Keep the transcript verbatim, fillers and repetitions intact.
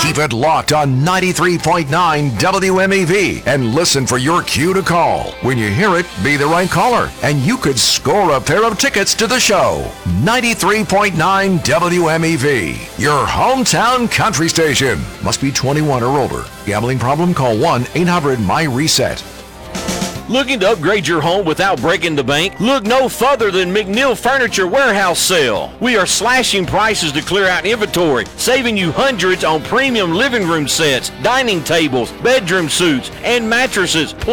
Keep it locked on ninety-three point nine W M E V and listen for your cue to call. When you hear it, be the right caller, and you could score a pair of tickets to the show. ninety-three point nine W M E V, your hometown country station. Must be twenty-one or older. Gambling problem? Call one eight hundred M Y reset. Looking to upgrade your home without breaking the bank? Look no further than McNeil Furniture Warehouse Sale. We are slashing prices to clear out inventory, saving you hundreds on premium living room sets, dining tables, bedroom suites, and mattresses.